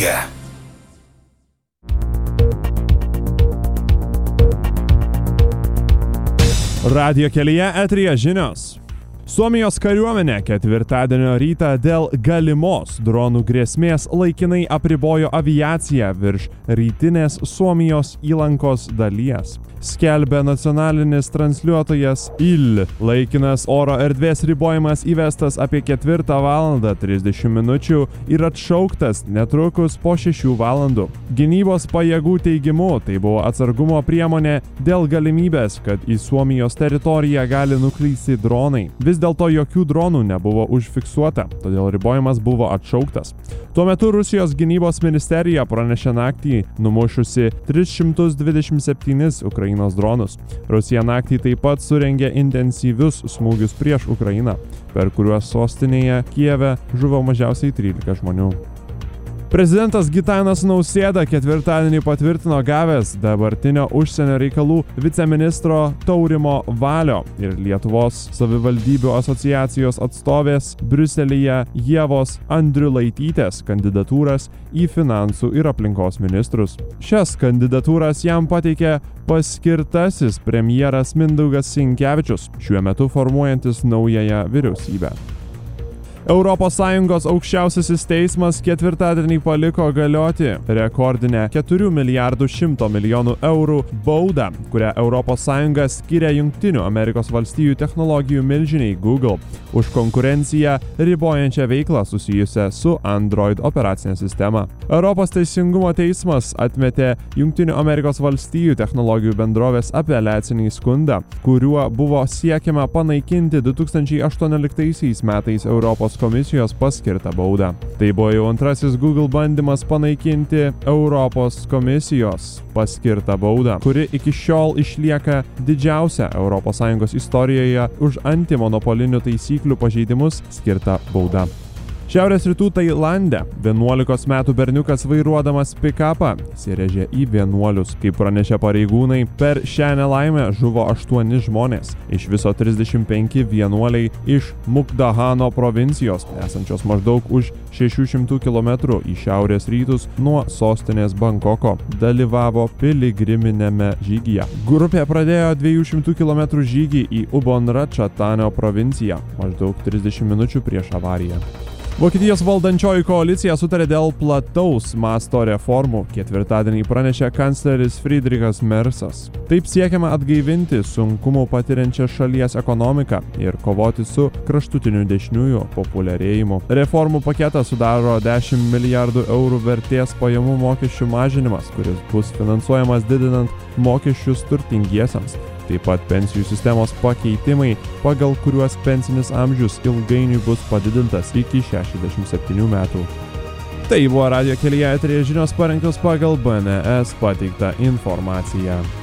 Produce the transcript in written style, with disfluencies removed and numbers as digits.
kelyje. Radijo kelyje eteryje žinios. Suomijos kariuomenė ketvirtadienio rytą dėl galimos dronų grėsmės laikinai apribojo aviaciją virš rytinės Suomijos įlankos dalies. Skelbia nacionalinis transliuotojas IL. Laikinas oro erdvės ribojimas įvestas apie 4:30 ir atšauktas netrukus po 6 valandų. Gynybos pajėgų teigimu tai buvo atsargumo priemonė dėl galimybės, kad į Suomijos teritoriją gali nuklysti dronai. Vis dėlto jokių dronų nebuvo užfiksuota, todėl ribojimas buvo atšauktas. Tuo metu Rusijos gynybos ministerija pranešė naktį numušusi 327 Ukrainos dronus. Rusija naktį taip pat surengė intensyvius smūgius prieš Ukrainą, per kuriuos sostinėje Kijeve žuvo mažiausiai 13 žmonių. Prezidentas Gitanas Nausėda ketvirtadienį patvirtino gavęs dabartinio užsienio reikalų viceministro Taurimo Valio ir Lietuvos savivaldybių asociacijos atstovės Briuselyje Ievos Andriulaitytės kandidatūras į finansų ir aplinkos ministrus. Šias kandidatūras jam pateikė paskirtasis premjeras Mindaugas Sinkevičius, šiuo metu formuojantis naująją vyriausybę. ES aukščiausiasis teismas ketvirtadienį paliko galioti rekordinę 4 milijardų 100 milijonų eurų baudą, kurią ES skiria Jungtinių Amerikos valstijų technologijų milžiniai Google už konkurenciją ribojančią veiklą susijusią su Android operacinė sistema. Europos teisingumo teismas atmetė Jungtinių Amerikos valstijų technologijų bendrovės apeliacinį skundą, kuriuo buvo siekiama panaikinti 2018 metais Europos komisijos paskirtą baudą. Tai buvo jau antrasis Google bandymas panaikinti Europos komisijos paskirtą baudą, kuri iki šiol išlieka didžiausia ES istorijoje už antimonopolinių taisyklių pažeidimus skirta bauda. Šiaurės rytų Tailande 11 metų berniukas vairuodamas pikapą įsirėžė į vienuolius. Kaip pranešė pareigūnai, per šią nelaimę žuvo 8 žmonės, iš viso 35 vienuoliai iš Mukdahano provincijos, esančios maždaug už 600 km į šiaurės rytus nuo sostinės Bankoko, dalyvavo piligriminėme žygyje. Grupė pradėjo 200 km žygį į Ubon-Ratchatanio provinciją, maždaug 30 minučių prieš avariją. Vokietijos valdančioji koalicija sutarė dėl plataus masto reformų, ketvirtadienį pranešė kancleris Friedrichas Mersas. Taip siekiama atgaivinti sunkumų patiriančią šalies ekonomiką ir kovoti su kraštutiniu dešiniųjų populiarėjimu. Reformų paketą sudaro 10 milijardų eurų vertės pajamų mokesčių mažinimas, kuris bus finansuojamas didinant mokesčius turtingiesiems. Taip pat pensijų sistemos pakeitimai, pagal kuriuos pensinis amžius ilgainiui bus padidintas iki 67 metų. Tai buvo Radijo kelyje eteryje žinios parengtos pagal BNS pateiktą informaciją.